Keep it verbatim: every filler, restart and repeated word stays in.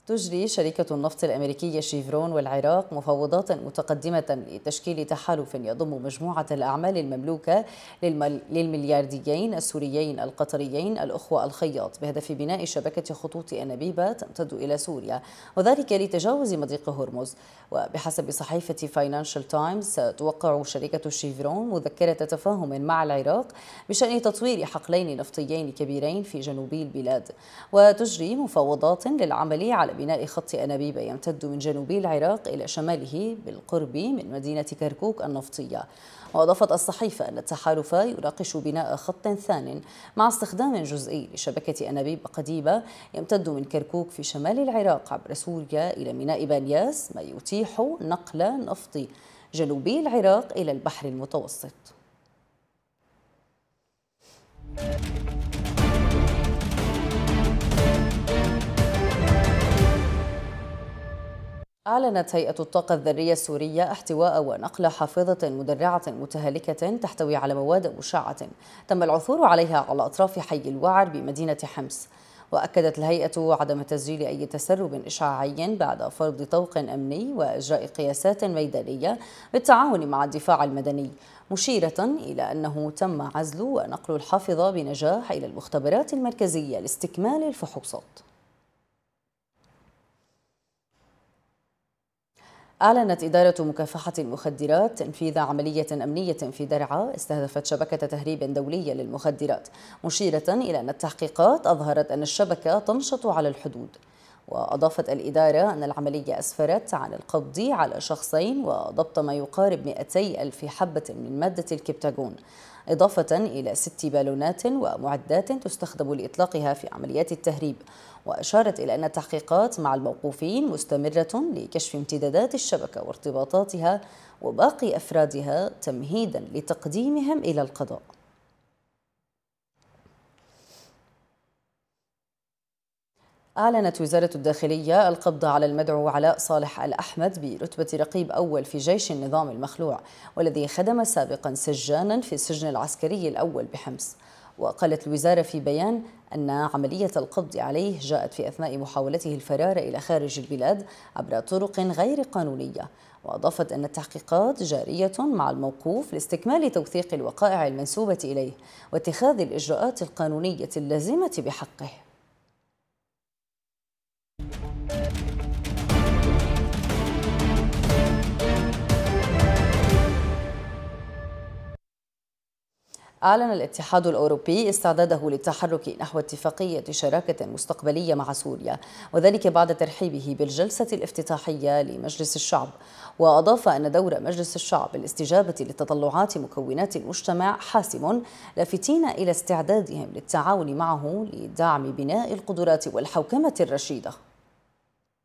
تجري شركة النفط الأمريكية شيفرون والعراق مفاوضات متقدمة لتشكيل تحالف يضم مجموعة الأعمال المملوكة للمليارديين السوريين القطريين الأخوة الخياط بهدف بناء شبكة خطوط أنابيب تمتد إلى سوريا، وذلك لتجاوز مضيق هرمز. وبحسب صحيفة فاينانشال تايمز توقع شركة شيفرون مذكرة تفاهم مع العراق بشأن تطوير حقلين نفطيين كبيرين في جنوب البلاد، وتجري مفاوضات للعمل على بناء خط أنابيب يمتد من جنوب العراق إلى شماله بالقرب من مدينة كركوك النفطية. وأضافت الصحيفة أن التحالف يناقش بناء خط ثان مع استخدام جزئي لشبكة أنابيب قديمة يمتد من كركوك في شمال العراق عبر سوريا إلى ميناء بانياس، ما يتيح نقل نفط جنوبي العراق إلى البحر المتوسط. أعلنت هيئة الطاقة الذرية السورية احتواء ونقل حافظة مدرعة متهالكة تحتوي على مواد مشعة تم العثور عليها على أطراف حي الوعر بمدينة حمص. وأكدت الهيئة عدم تسجيل أي تسرب إشعاعي بعد فرض طوق أمني وإجراء قياسات ميدانية بالتعاون مع الدفاع المدني، مشيرة إلى أنه تم عزل ونقل الحافظة بنجاح إلى المختبرات المركزية لاستكمال الفحوصات. أعلنت إدارة مكافحة المخدرات تنفيذ عملية أمنية في درعا استهدفت شبكة تهريب دولية للمخدرات، مشيرة إلى أن التحقيقات أظهرت أن الشبكة تنشط على الحدود. وأضافت الإدارة أن العملية أسفرت عن القبض على شخصين وضبط ما يقارب مئتي ألف حبة من مادة الكبتاغون، إضافة إلى ست بالونات ومعدات تستخدم لإطلاقها في عمليات التهريب. وأشارت إلى أن التحقيقات مع الموقوفين مستمرة لكشف امتدادات الشبكة وارتباطاتها وباقي أفرادها تمهيدا لتقديمهم إلى القضاء. أعلنت وزارة الداخلية القبض على المدعو علاء صالح الأحمد برتبة رقيب أول في جيش النظام المخلوع، والذي خدم سابقا سجانا في السجن العسكري الأول بحمص. وقالت الوزارة في بيان أن عملية القبض عليه جاءت في أثناء محاولته الفرار إلى خارج البلاد عبر طرق غير قانونية. وأضافت أن التحقيقات جارية مع الموقوف لاستكمال توثيق الوقائع المنسوبة إليه واتخاذ الإجراءات القانونية اللازمة بحقه. أعلن الاتحاد الأوروبي استعداده للتحرك نحو اتفاقية شراكة مستقبلية مع سوريا، وذلك بعد ترحيبه بالجلسة الافتتاحية لمجلس الشعب. وأضاف أن دور مجلس الشعب بالاستجابة لتطلعات مكونات المجتمع حاسم، لافتين إلى استعدادهم للتعاون معه لدعم بناء القدرات والحوكمة الرشيدة.